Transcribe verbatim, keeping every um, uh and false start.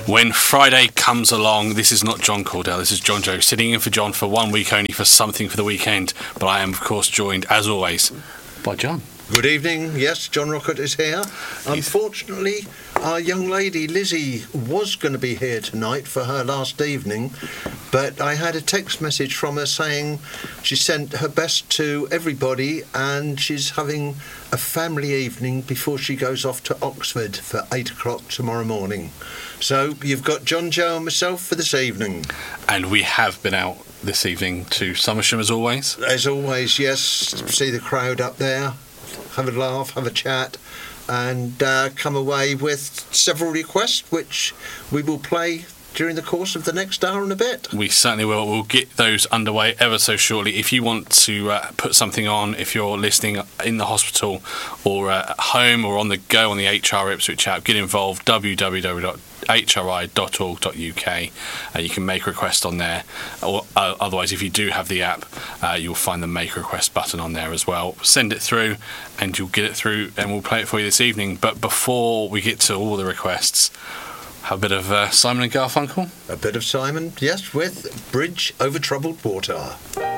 When Friday comes along, this is not John Cordell, this is John Joe, sitting in for John for one week only for Something for the Weekend. But I am, of course, joined, as always, by John. Good evening. Yes, John Rocket is here. Unfortunately, our young lady Lizzie was going to be here tonight for her last evening, but I had a text message from her saying she sent her best to everybody and she's having a family evening before she goes off to Oxford for eight o'clock tomorrow morning. So you've got John Joe and myself for this evening. And we have been out this evening to Somersham as always. As always, yes. See the crowd up there. Have a laugh, have a chat, and uh, come away with several requests, which we will play during the course of the next hour and a bit. We certainly will. We'll get those underway ever so shortly. If you want to uh, put something on, if you're listening in the hospital or uh, at home or on the go on the H R Ipswich app, get involved, w w w dot h r i dot org dot u k. Uh, you can make a request on there, or uh, otherwise if you do have the app, uh, you'll find the make a request button on there as well. Send it through and you'll get it through and we'll play it for you this evening. But before we get to all the requests, have a bit of uh, Simon and Garfunkel. A bit of Simon, yes, with Bridge Over Troubled Water.